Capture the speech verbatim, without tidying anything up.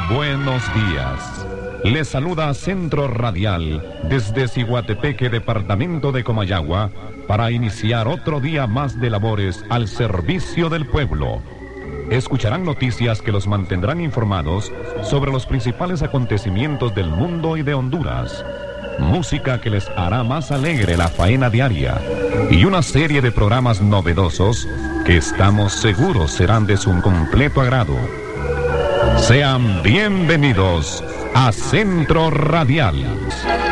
buenos días. Les saluda Centro Radial desde Ciguatepeque, departamento de Comayagua, para iniciar otro día más de labores al servicio del pueblo. Escucharán noticias que los mantendrán informados sobre los principales acontecimientos del mundo y de Honduras. Música que les hará más alegre la faena diaria. Y una serie de programas novedosos que estamos seguros serán de su completo agrado. Sean bienvenidos a Centro Radial.